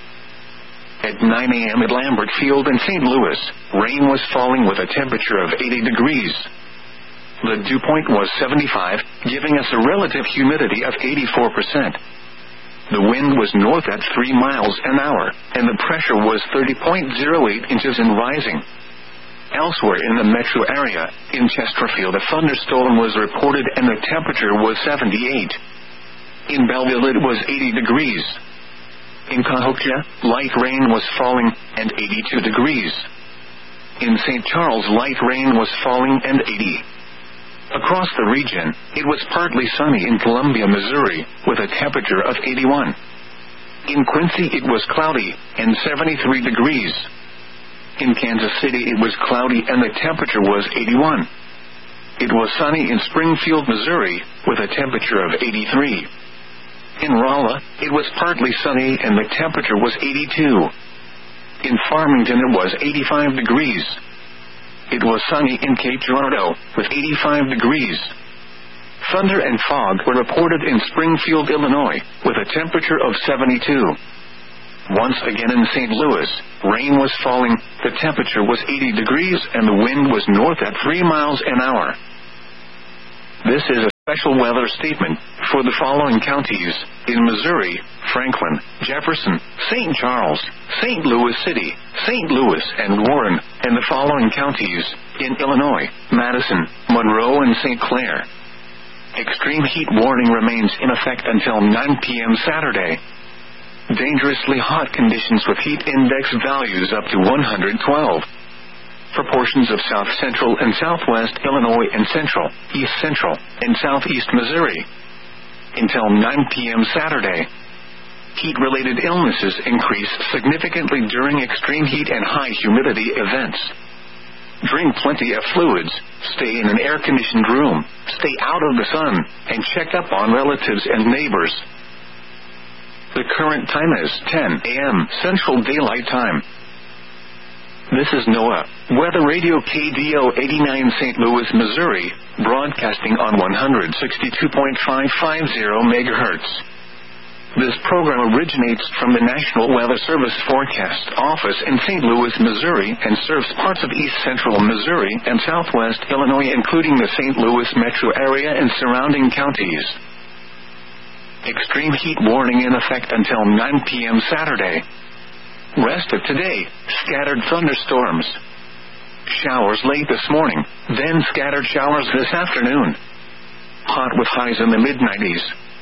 At nine a.m. at Lambert Field in Saint Louis, rain was falling with a temperature of eighty degrees. The dew point was seventy-five, giving us a relative humidity of eighty-four percent. The wind was north at three miles an hour, and the pressure was thirty point zero eight inches and rising. Elsewhere in the metro area, in Chesterfield, a thunderstorm was reported and the temperature was seventy-eight. In Belleville it was eighty degrees. In Cahokia, light rain was falling and eighty-two degrees. In Saint Charles, light rain was falling and eighty. Across the region, it was partly sunny in Columbia, Missouri, with a temperature of eighty-one. In Quincy it was cloudy and seventy-three degrees. In Kansas City it was cloudy and the temperature was eighty-one. It was sunny in Springfield, Missouri, with a temperature of eighty-three. In Rolla, it was partly sunny and the temperature was eighty-two. In Farmington it was eighty-five degrees. It was sunny in Cape Girardeau, with eighty-five degrees. Thunder and fog were reported in Springfield, Illinois, with a temperature of seventy-two. Once again in Saint Louis, rain was falling, the temperature was eighty degrees and the wind was north at three miles an hour. This is a Special weather statement for the following counties in Missouri: Franklin, Jefferson, Saint Charles, Saint Louis City, Saint Louis, and Warren, and the following counties in Illinois: Madison, Monroe, and Saint Clair. Extreme heat warning remains in effect until nine p.m. Saturday. Dangerously hot conditions with heat index values up to one hundred twelve. For portions of south central and southwest Illinois and central, east central, and southeast Missouri. Until nine p.m. Saturday. Heat-related illnesses increase significantly during extreme heat and high humidity events. Drink plenty of fluids, stay in an air-conditioned room, stay out of the sun, and check up on relatives and neighbors. The current time is ten a.m. Central Daylight Time. This is NOAA Weather Radio K D O eighty-nine Saint Louis, Missouri, broadcasting on one sixty-two point five five zero megahertz. This program originates from the National Weather Service Forecast Office in Saint Louis, Missouri, and serves parts of east central Missouri and southwest Illinois, including the Saint Louis metro area and surrounding counties. Extreme heat warning in effect until nine p.m. Saturday. Rest of today, scattered thunderstorms. Showers late this morning, then scattered showers this afternoon. Hot with highs in the mid nineties.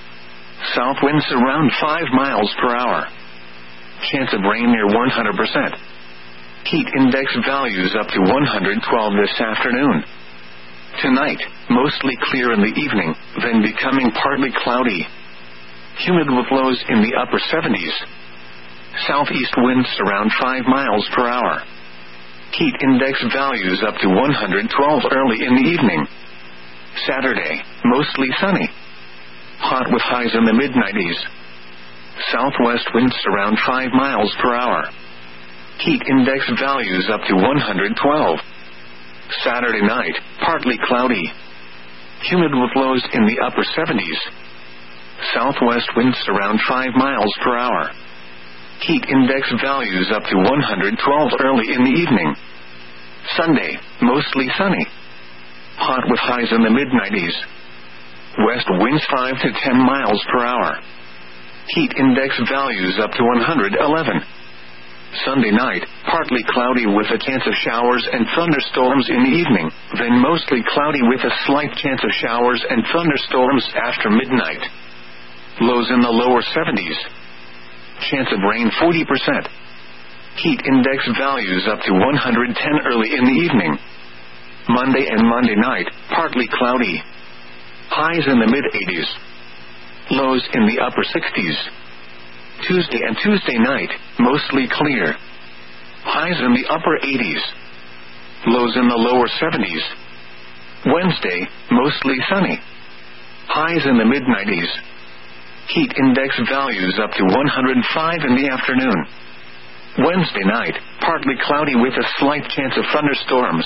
South winds around five miles per hour. Chance of rain near one hundred percent. Heat index values up to one hundred twelve this afternoon. Tonight, mostly clear in the evening, then becoming partly cloudy. Humid with lows in the upper seventies. Southeast winds around five miles per hour. Heat index values up to one hundred twelve early in the evening. Saturday, mostly sunny. Hot with highs in the mid nineties. Southwest winds around five miles per hour. Heat index values up to one hundred twelve. Saturday night, partly cloudy. Humid with lows in the upper seventies. Southwest winds around five miles per hour. Heat index values up to one hundred twelve early in the evening. Sunday, mostly sunny. Hot with highs in the mid nineties. West winds five to ten miles per hour. Heat index values up to one hundred eleven. Sunday night, partly cloudy with a chance of showers and thunderstorms in the evening, then mostly cloudy with a slight chance of showers and thunderstorms after midnight. Lows in the lower seventies. Chance of rain forty percent. Heat index values up to one hundred ten early in the evening. Monday and Monday night, partly cloudy. Highs in the mid eighties. Lows in the upper sixties. Tuesday and Tuesday night, mostly clear. Highs in the upper eighties. Lows in the lower seventies. Wednesday, mostly sunny. Highs in the mid nineties. Heat index values up to one hundred five in the afternoon. Wednesday night, partly cloudy with a slight chance of thunderstorms.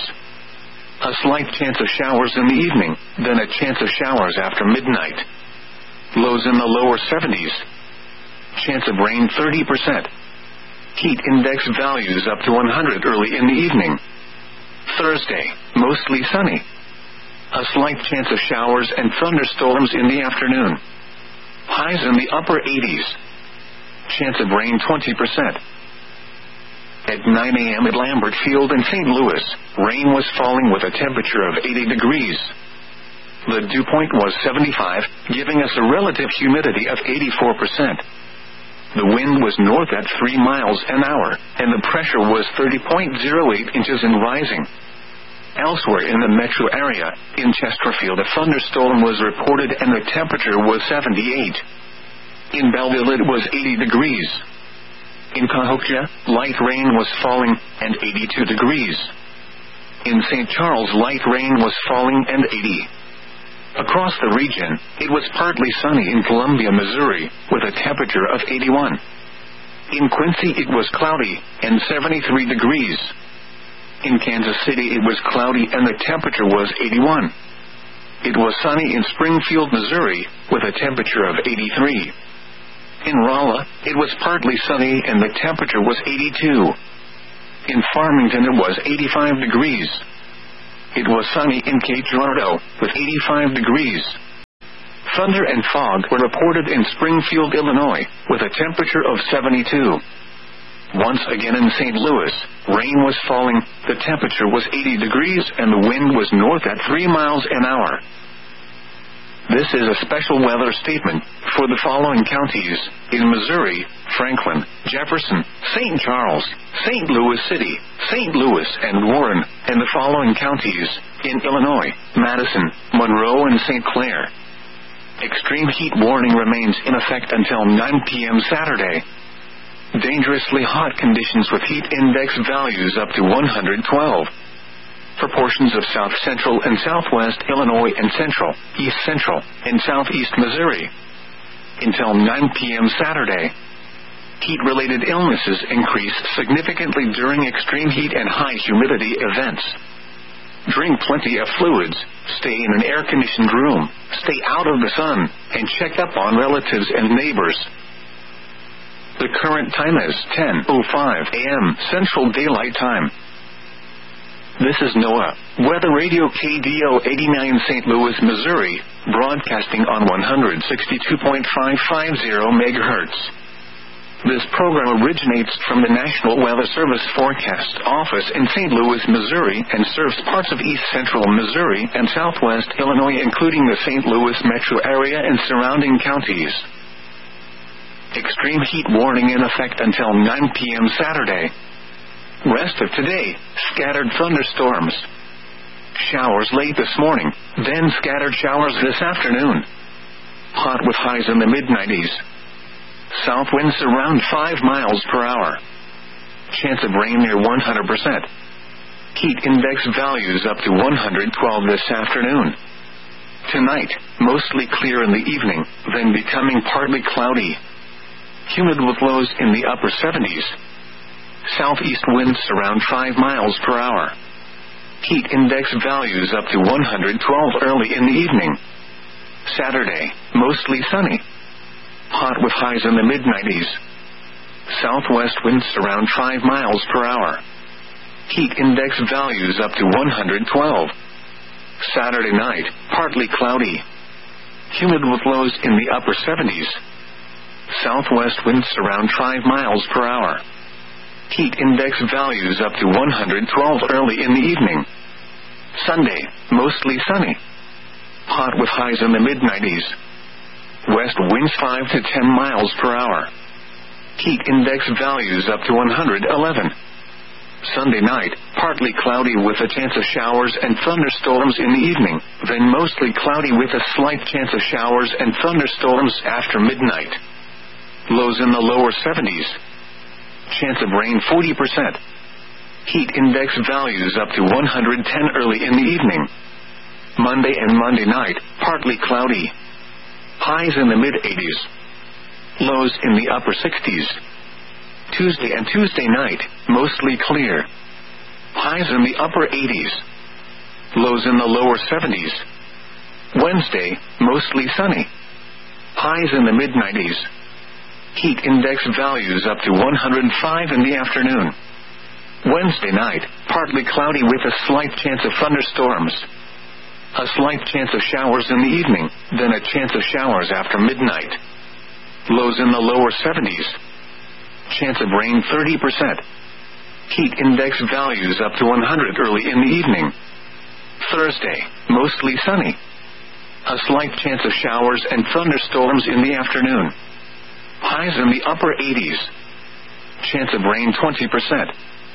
A slight chance of showers in the evening, then a chance of showers after midnight. Lows in the lower seventies. Chance of rain thirty percent. Heat index values up to one hundred early in the evening. Thursday, mostly sunny. A slight chance of showers and thunderstorms in the afternoon. Highs in the upper eighties. Chance of rain twenty percent. At nine a.m. at Lambert Field in Saint Louis, rain was falling with a temperature of eighty degrees. The dew point was seventy-five, giving us a relative humidity of eighty-four percent. The wind was north at three miles an hour, and the pressure was thirty point zero eight inches and rising. Elsewhere in the metro area, in Chesterfield, a thunderstorm was reported and the temperature was seventy-eight. In Belleville it was eighty degrees. In Cahokia, light rain was falling and eighty-two degrees. In Saint Charles, light rain was falling and eighty. Across the region, it was partly sunny in Columbia, Missouri, with a temperature of eighty-one. In Quincy it was cloudy and seventy-three degrees. In Kansas City it was cloudy and the temperature was eighty-one. It was sunny in Springfield, Missouri, with a temperature of eighty-three. In Rolla, it was partly sunny and the temperature was eighty-two. In Farmington it was eighty-five degrees. It was sunny in Cape Girardeau, with eighty-five degrees. thunder and fog were reported in Springfield, Illinois, with a temperature of seventy-two. Once again in Saint Louis, rain was falling, the temperature was eighty degrees and the wind was north at three miles an hour. This is a special weather statement for the following counties in Missouri: Franklin, Jefferson, Saint Charles, Saint Louis City, Saint Louis and Warren, and the following counties in Illinois: Madison, Monroe and Saint Clair. Extreme heat warning remains in effect until nine p.m. Saturday. Dangerously hot conditions with heat index values up to one hundred twelve. For portions of south central and southwest Illinois and central, east central, and southeast Missouri. Until nine p.m. Saturday. Heat-related illnesses increase significantly during extreme heat and high humidity events. Drink plenty of fluids, stay in an air-conditioned room, stay out of the sun, and check up on relatives and neighbors. The current time is ten oh five a.m. Central Daylight Time. This is NOAA, Weather Radio K D O eighty-nine Saint Louis, Missouri, broadcasting on one sixty-two point five five zero megahertz. This program originates from the National Weather Service Forecast Office in Saint Louis, Missouri, and serves parts of east central Missouri and southwest Illinois, including the Saint Louis metro area and surrounding counties. Extreme heat warning in effect until nine p.m. Saturday. Rest of today, scattered thunderstorms. Showers late this morning, then scattered showers this afternoon. Hot with highs in the mid nineties. South winds around five miles per hour. Chance of rain near one hundred percent. Heat index values up to one hundred twelve this afternoon. Tonight, mostly clear in the evening, then becoming partly cloudy. Humid with lows in the upper seventies. Southeast winds around five miles per hour. Heat index values up to one hundred twelve early in the evening. Saturday, mostly sunny. Hot with highs in the mid nineties. Southwest winds around five miles per hour. Heat index values up to one hundred twelve. Saturday night, partly cloudy. Humid with lows in the upper seventies. Southwest winds around five miles per hour. Heat index values up to one hundred twelve early in the evening. Sunday, mostly sunny. Hot with highs in the mid nineties. West winds five to ten miles per hour. Heat index values up to one hundred eleven. Sunday night, partly cloudy with a chance of showers and thunderstorms in the evening, then mostly cloudy with a slight chance of showers and thunderstorms after midnight. Lows in the lower seventies. Chance of rain forty percent. Heat index values up to one hundred ten early in the evening. Monday and Monday night, partly cloudy. Highs in the mid eighties. Lows in the upper sixties. Tuesday and Tuesday night, mostly clear. Highs in the upper eighties. Lows in the lower seventies. Wednesday, mostly sunny. Highs in the mid nineties. Heat index values up to one hundred five in the afternoon. Wednesday night, partly cloudy with a slight chance of thunderstorms. A slight chance of showers in the evening, then a chance of showers after midnight. Lows in the lower seventies. Chance of rain thirty percent. Heat index values up to one hundred early in the evening. Thursday, mostly sunny. A slight chance of showers and thunderstorms in the afternoon. Highs in the upper eighties. Chance of rain twenty percent.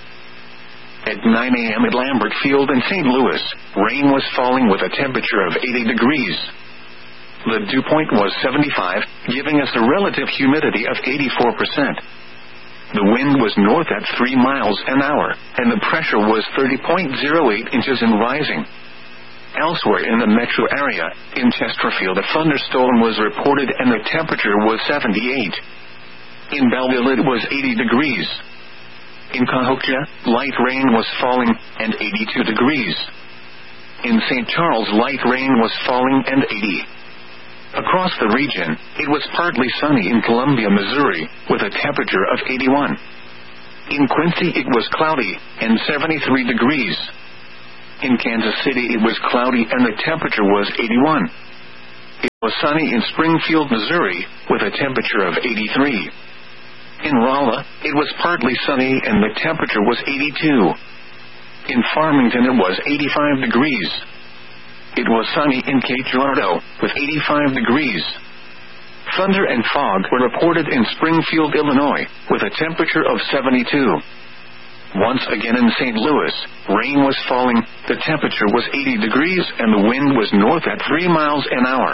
At nine a.m. at Lambert Field in Saint Louis, rain was falling with a temperature of eighty degrees. The dew point was seventy-five, giving us a relative humidity of eighty-four percent. The wind was north at three miles an hour, and the pressure was thirty point zero eight inches and rising. Elsewhere in the metro area, in Chesterfield, a thunderstorm was reported and the temperature was seventy-eight. In Belleville, it was eighty degrees. In Cahokia, light rain was falling and eighty-two degrees. In Saint Charles, light rain was falling and eighty. Across the region, it was partly sunny in Columbia, Missouri, with a temperature of eighty-one. In Quincy, it was cloudy and seventy-three degrees. In Kansas City, it was cloudy and the temperature was eighty-one. It was was sunny in Springfield, Missouri, with a temperature of eighty-three. In Rolla, it was partly sunny and the temperature was eighty-two. In Farmington it was eighty-five degrees. It was sunny in Cape Girardeau, with eighty-five degrees. Thunder and fog were reported in Springfield, Illinois, with a temperature of seventy-two. Once again in Saint Louis, rain was falling, the temperature was eighty degrees and the wind was north at three miles an hour.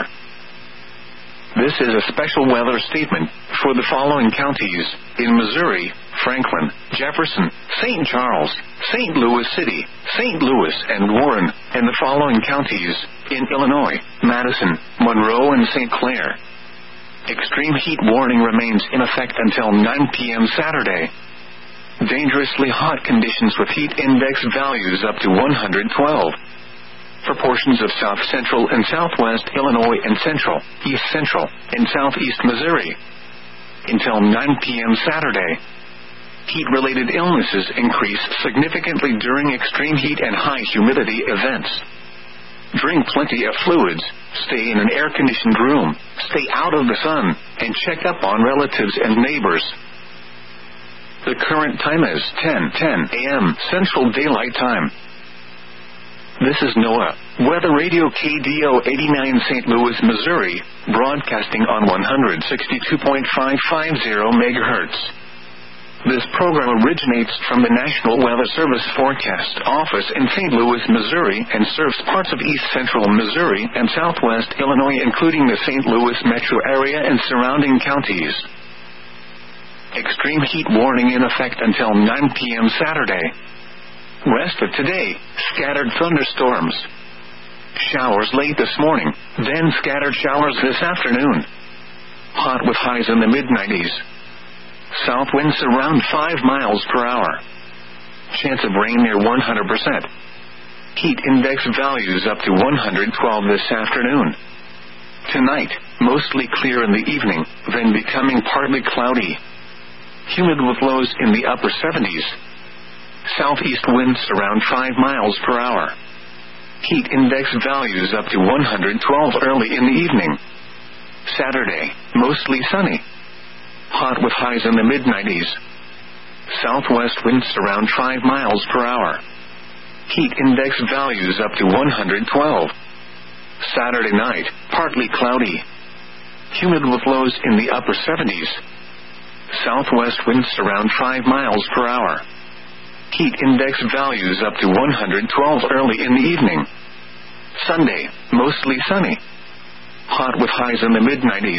This is a special weather statement for the following counties in Missouri: Franklin, Jefferson, Saint Charles, Saint Louis City, Saint Louis and Warren, and the following counties in Illinois: Madison, Monroe and Saint Clair. Extreme heat warning remains in effect until nine p.m. Saturday. Dangerously hot conditions with heat index values up to one hundred twelve. For portions of south central and southwest Illinois and central, east central, and southeast Missouri. Until nine p.m. Saturday. Heat-related illnesses increase significantly during extreme heat and high humidity events. Drink plenty of fluids, stay in an air-conditioned room, stay out of the sun, and check up on relatives and neighbors. The current time is ten ten a.m. Central Daylight Time. This is NOAA Weather Radio K D O eighty-nine Saint Louis, Missouri, broadcasting on one sixty-two point five five zero megahertz. This program originates from the National Weather Service Forecast Office in Saint Louis, Missouri, and serves parts of east central Missouri and southwest Illinois, including the Saint Louis metro area and surrounding counties. Extreme heat warning in effect until nine p.m. Saturday. Rest of today, scattered thunderstorms. Showers late this morning, then scattered showers this afternoon. Hot with highs in the mid nineties. South winds around five miles per hour. Chance of rain near one hundred percent. Heat index values up to one hundred twelve this afternoon. Tonight, mostly clear in the evening, then becoming partly cloudy. Humid with lows in the upper seventies. Southeast winds around five miles per hour. Heat index values up to one hundred twelve early in the evening. Saturday, mostly sunny. Hot with highs in the mid nineties. Southwest winds around five miles per hour. Heat index values up to one hundred twelve. Saturday night, partly cloudy. Humid with lows in the upper seventies. Southwest winds around five miles per hour. Heat index values up to one hundred twelve early in the evening. Sunday, mostly sunny. Hot with highs in the mid nineties.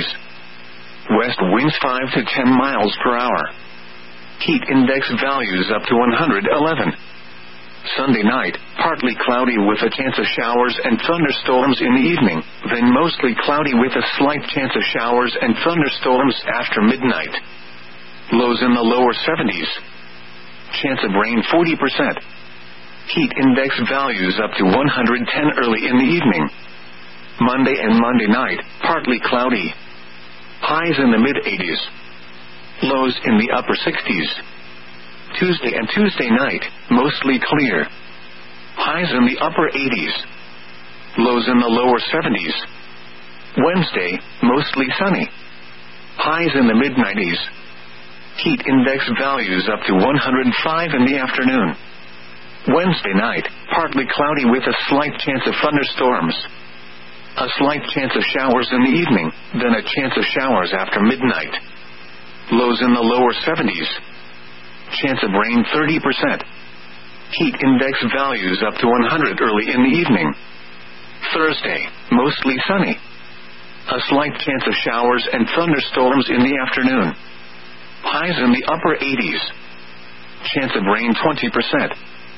West winds five to ten miles per hour. Heat index values up to one hundred eleven. Sunday night, partly cloudy with a chance of showers and thunderstorms in the evening, then mostly cloudy with a slight chance of showers and thunderstorms after midnight. Lows in the lower seventies. Chance of rain forty percent. Heat index values up to one hundred ten early in the evening. Monday and Monday night, partly cloudy. Highs in the mid eighties. Lows in the upper sixties. Tuesday and Tuesday night, mostly clear. Highs in the upper eighties. Lows in the lower seventies. Wednesday, mostly sunny. Highs in the mid nineties. Heat index values up to one hundred five in the afternoon. Wednesday night, partly cloudy with a slight chance of thunderstorms. A slight chance of showers in the evening, then a chance of showers after midnight. Lows in the lower seventies. Chance of rain thirty percent. Heat index values up to one hundred early in the evening. Thursday, mostly sunny. A slight chance of showers and thunderstorms in the afternoon. Highs in the upper eighties. Chance of rain twenty percent.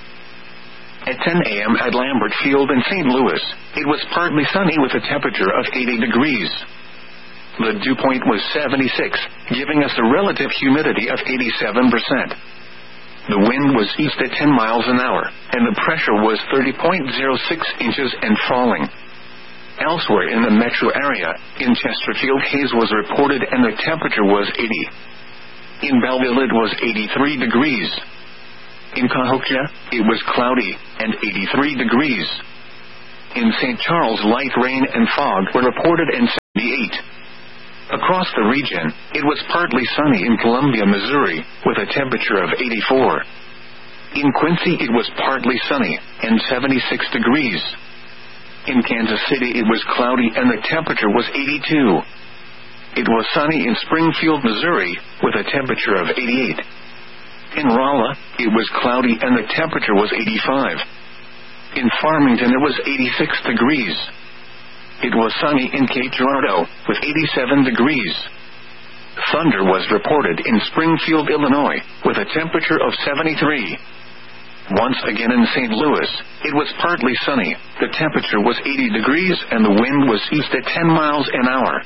At ten a.m. at Lambert Field in Saint Louis, it was partly sunny with a temperature of eighty degrees. The dew point was seventy-six, giving us a relative humidity of eighty-seven percent. The wind was east at ten miles an hour, and the pressure was thirty point zero six inches and falling. Elsewhere in the metro area, in Chesterfield, haze was reported and the temperature was eighty. In Belleville it was eighty-three degrees. In Cahokia, it was cloudy, and eighty-three degrees. In Saint Charles, light rain and fog were reported and eighty-eight. Across the region, it was partly sunny in Columbia, Missouri, with a temperature of eighty-four. In Quincy, it was partly sunny, and seventy-six degrees. In Kansas City, it was cloudy and the temperature was eighty-two. It was sunny in Springfield, Missouri, with a temperature of eighty-eight. In Rolla, it was cloudy and the temperature was eighty-five. In Farmington, it was eighty-six degrees. It was sunny in Cape Girardeau, with eighty-seven degrees. Thunder was reported in Springfield, Illinois, with a temperature of seventy-three. Once again in Saint Louis, it was partly sunny, the temperature was eighty degrees and the wind was east at ten miles an hour.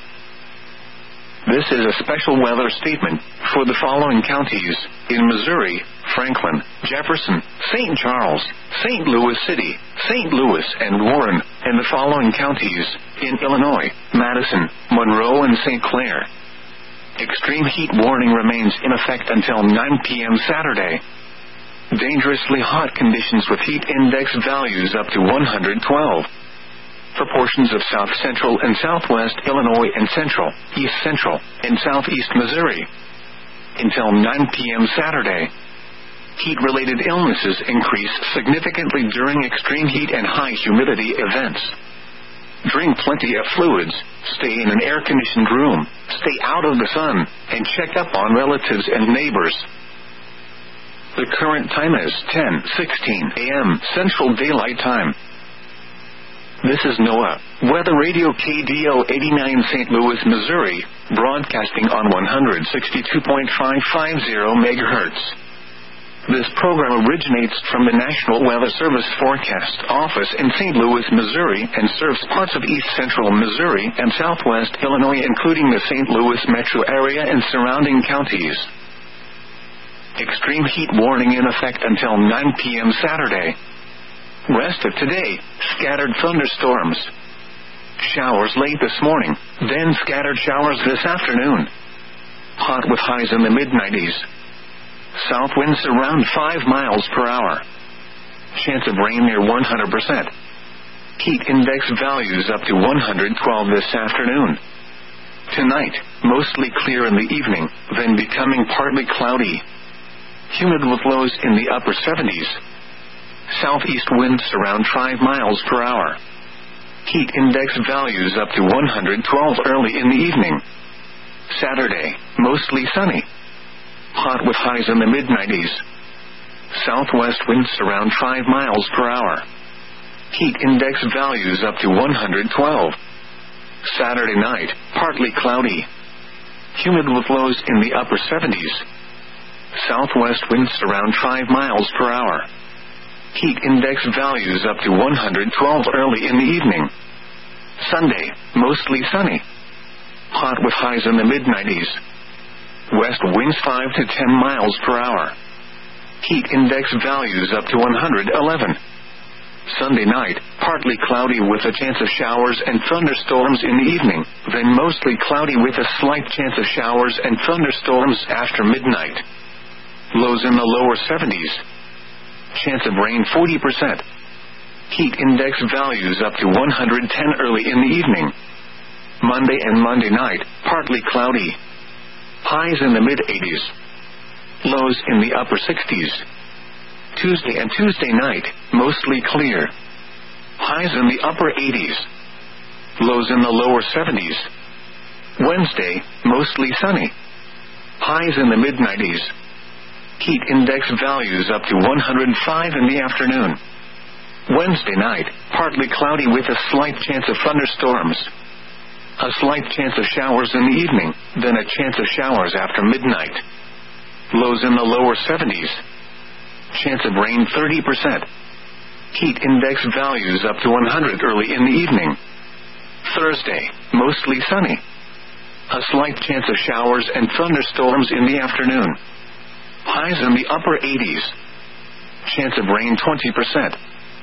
This is a special weather statement for the following counties in Missouri: Franklin, Jefferson, Saint Charles, Saint Louis City, Saint Louis, and Warren, and the following counties in Illinois: Madison, Monroe, and Saint Clair. Extreme heat warning remains in effect until nine p.m. Saturday. Dangerously hot conditions with heat index values up to one hundred twelve. For portions of south central and southwest Illinois and central, east central, and southeast Missouri. Until nine p.m. Saturday. Heat-related illnesses increase significantly during extreme heat and high humidity events. Drink plenty of fluids, stay in an air-conditioned room, stay out of the sun, and check up on relatives and neighbors. The current time is ten sixteen a.m. Central Daylight Time. This is NOAA Weather Radio K D O eighty-nine Saint Louis, Missouri, broadcasting on one sixty-two point five five zero megahertz. This program originates from the National Weather Service Forecast Office in Saint Louis, Missouri, and serves parts of east central Missouri and southwest Illinois, including the Saint Louis metro area and surrounding counties. Extreme heat warning in effect until nine p.m. Saturday. Rest of today, scattered thunderstorms. Showers late this morning, then scattered showers this afternoon. Hot with highs in the mid nineties. South winds around five miles per hour. Chance of rain near one hundred percent. Heat index values up to one hundred twelve this afternoon. Tonight, mostly clear in the evening, then becoming partly cloudy. Humid with lows in the upper seventies. Southeast winds around five miles per hour. Heat index values up to one hundred twelve early in the evening. Saturday, mostly sunny. Hot with highs in the mid nineties. Southwest winds around five miles per hour. Heat index values up to one hundred twelve. Saturday night, partly cloudy. Humid with lows in the upper seventies. Southwest winds around five miles per hour. Heat index values up to one hundred twelve early in the evening. Sunday, mostly sunny. Hot with highs in the mid nineties. West winds five to ten miles per hour. Heat index values up to one hundred eleven. Sunday night, partly cloudy with a chance of showers and thunderstorms in the evening, then mostly cloudy with a slight chance of showers and thunderstorms after midnight. Lows in the lower seventies. Chance of rain forty percent. Heat index values up to one hundred ten early in the evening. Monday and Monday night, partly cloudy. Highs in the mid eighties. Lows in the upper sixties. Tuesday and Tuesday night, mostly clear. Highs in the upper eighties. Lows in the lower seventies. Wednesday, mostly sunny. Highs in the mid nineties. Heat index values up to one hundred five in the afternoon. Wednesday night, partly cloudy with a slight chance of thunderstorms. A slight chance of showers in the evening, then a chance of showers after midnight. Lows in the lower seventies. Chance of rain thirty percent. Heat index values up to one hundred early in the evening. Thursday, mostly sunny. A slight chance of showers and thunderstorms in the afternoon. Highs in the upper eighties. Chance of rain twenty percent.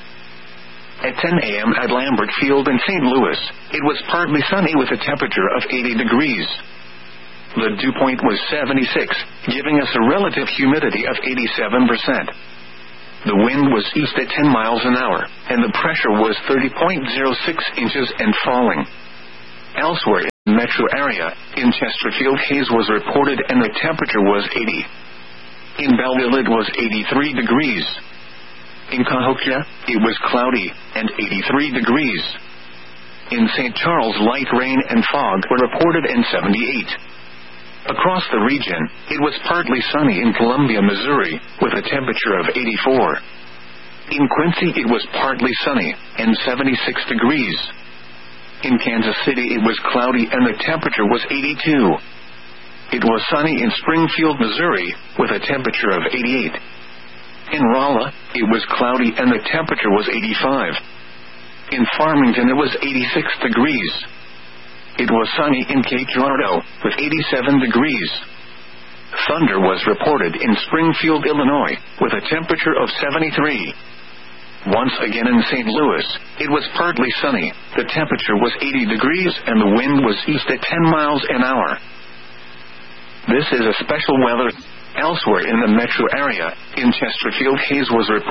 At ten a.m. at Lambert Field in Saint Louis, it was partly sunny with a temperature of eighty degrees. The dew point was seventy-six, giving us a relative humidity of eighty-seven percent. The wind was east at ten miles an hour, and the pressure was thirty point zero six inches and falling. Elsewhere metro area, in Chesterfield haze was reported and the temperature was eighty. In Belleville it was eighty-three degrees. In Cahokia, it was cloudy, and eighty-three degrees. In Saint Charles light rain and fog were reported and seventy-eight. Across the region, it was partly sunny in Columbia, Missouri, with a temperature of eighty-four. In Quincy it was partly sunny, and seventy-six degrees. In Kansas City it was cloudy and the temperature was eighty-two. It was sunny in Springfield, Missouri, with a temperature of eighty-eight. In Rolla, it was cloudy and the temperature was eighty-five. In Farmington it was eighty-six degrees. It was sunny in Cape Girardeau, with eighty-seven degrees. Thunder was reported in Springfield, Illinois, with a temperature of seventy-three. Once again in Saint Louis, it was partly sunny, the temperature was eighty degrees and the wind was east at ten miles an hour. This is a special weather. Elsewhere in the metro area, in Chesterfield haze was reported.